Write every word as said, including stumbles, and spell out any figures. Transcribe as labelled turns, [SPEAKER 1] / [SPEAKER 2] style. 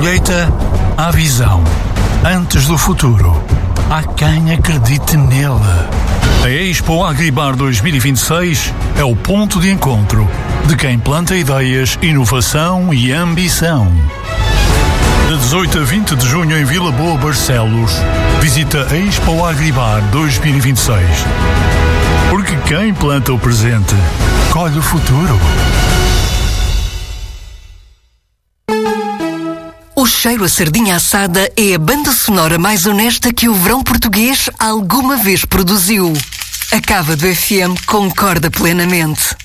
[SPEAKER 1] colheita, há visão. Antes do futuro, há quem acredite nele. A Expo Agribar dois mil e vinte e seis é o ponto de encontro de quem planta ideias, inovação e ambição. De dezoito a vinte de junho em Vila Boa, Barcelos, visita a Expo Agribar dois mil e vinte e seis. Porque quem planta o presente, colhe o futuro.
[SPEAKER 2] O Cheiro a Sardinha Assada é a banda sonora mais honesta que o verão português alguma vez produziu. A Cava do F M concorda plenamente.